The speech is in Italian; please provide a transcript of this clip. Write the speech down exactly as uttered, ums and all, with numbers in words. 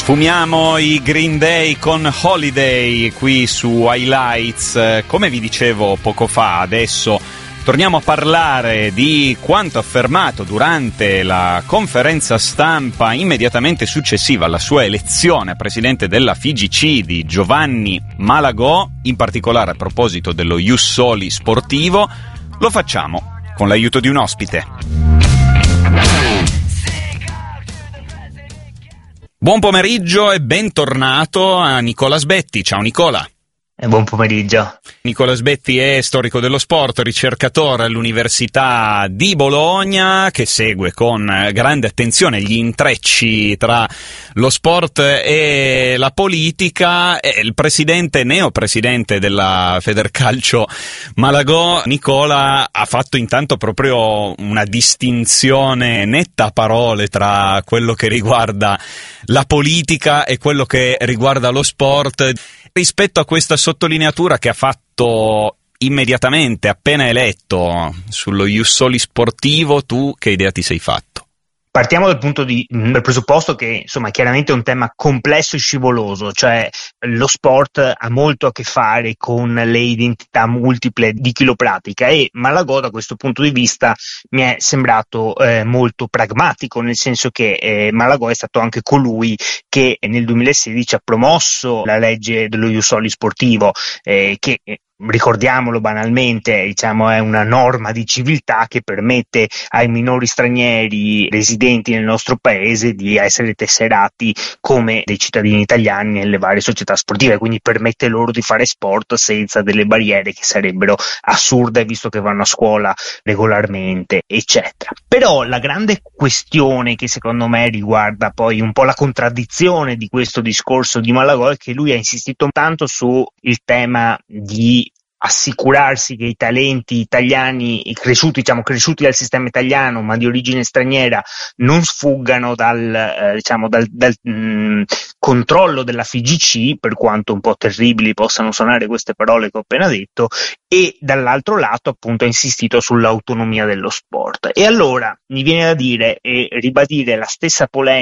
Sfumiamo i Green Day con Holiday qui su Highlights. Come vi dicevo poco fa, adesso torniamo a parlare di quanto affermato durante la conferenza stampa immediatamente successiva alla sua elezione a presidente della F I G C di Giovanni Malagò, in particolare a proposito dello Ius Soli sportivo. Lo facciamo con l'aiuto di un ospite. Buon pomeriggio e bentornato a Nicola Sbetti. Ciao Nicola. E buon pomeriggio. Nicola Sbetti è storico dello sport, ricercatore all'Università di Bologna, che segue con grande attenzione gli intrecci tra lo sport e la politica. È il presidente, neopresidente della Federcalcio Malagò. Nicola ha fatto intanto proprio una distinzione netta a parole tra quello che riguarda la politica e quello che riguarda lo sport. Rispetto a questa sottolineatura che ha fatto immediatamente, appena eletto, sullo Ius Soli sportivo, tu che idea ti sei fatto? Partiamo dal punto di, dal presupposto che, insomma, chiaramente è un tema complesso e scivoloso, cioè lo sport ha molto a che fare con le identità multiple di chi lo pratica, e Malagò da questo punto di vista mi è sembrato eh, molto pragmatico, nel senso che eh, Malagò è stato anche colui che nel duemilasedici ha promosso la legge dello Ius Soli sportivo, eh, che eh, ricordiamolo banalmente, diciamo, è una norma di civiltà che permette ai minori stranieri residenti nel nostro paese di essere tesserati come dei cittadini italiani nelle varie società sportive, quindi permette loro di fare sport senza delle barriere che sarebbero assurde visto che vanno a scuola regolarmente, eccetera. Però la grande questione che secondo me riguarda poi un po' la contraddizione di questo discorso di Malagò è che lui ha insistito tanto sul tema di assicurarsi che i talenti italiani cresciuti, diciamo cresciuti dal sistema italiano ma di origine straniera non sfuggano dal, eh, diciamo, dal, dal mh, controllo della F I G C, per quanto un po' terribili possano suonare queste parole che ho appena detto, e dall'altro lato appunto ha insistito sull'autonomia dello sport. E allora mi viene da dire e ribadire la stessa polemica